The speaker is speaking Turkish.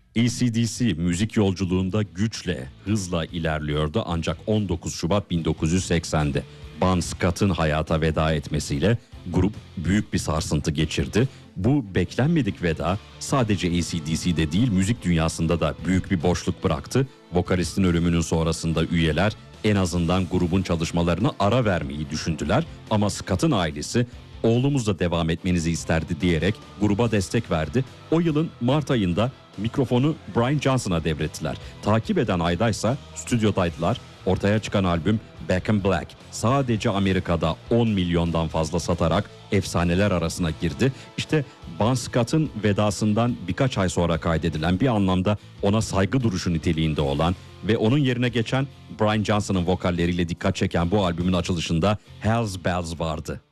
AC/DC müzik yolculuğunda güçle, hızla ilerliyordu ancak 19 Şubat 1980'de Bon Scott'ın hayata veda etmesiyle grup büyük bir sarsıntı geçirdi. Bu beklenmedik veda sadece AC/DC'de değil müzik dünyasında da büyük bir boşluk bıraktı. Vokalistin ölümünün sonrasında üyeler en azından grubun çalışmalarına ara vermeyi düşündüler ama Scott'ın ailesi oğlumuzla devam etmenizi isterdi diyerek gruba destek verdi. O yılın Mart ayında mikrofonu Brian Johnson'a devrettiler. Takip eden aydaysa stüdyodaydılar. Ortaya çıkan albüm Back in Black sadece Amerika'da 10 milyondan fazla satarak efsaneler arasına girdi. İşte Bon Scott'ın vedasından birkaç ay sonra kaydedilen, bir anlamda ona saygı duruşu niteliğinde olan ve onun yerine geçen Brian Johnson'ın vokalleriyle dikkat çeken bu albümün açılışında Hell's Bells vardı.